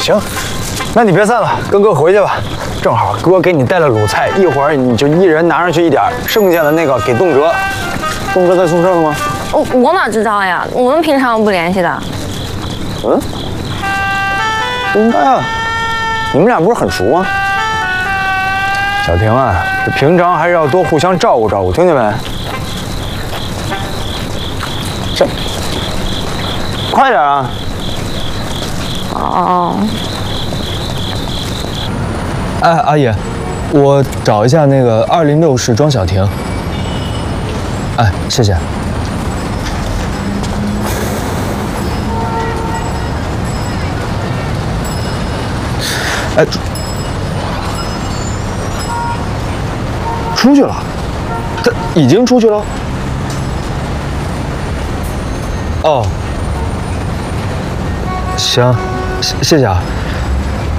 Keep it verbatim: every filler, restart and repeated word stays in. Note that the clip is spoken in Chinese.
行，那你别散了，跟哥回去吧。正好哥给你带了卤菜，一会儿你就一人拿上去一点，剩下的那个给栋哲。栋哲在宿舍了吗？ 我我哪知道呀？我们平常不联系的。 嗯，不应该啊，你们俩不是很熟吗？小婷啊，这平常还是要多互相照顾照顾，听见没？这，快点啊！ 哦。 哎，阿姨，我找一下那个二零六室庄小婷。哎，谢谢。哎，出去了，他已经出去了。哦，行，谢谢啊。